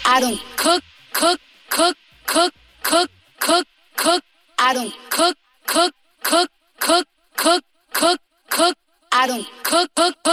I don't cook, cook, cook, cook, cook, cook, cook. I don't cook, cook, cook, cook, cook, cook, cook. I don't cook, cook, cook.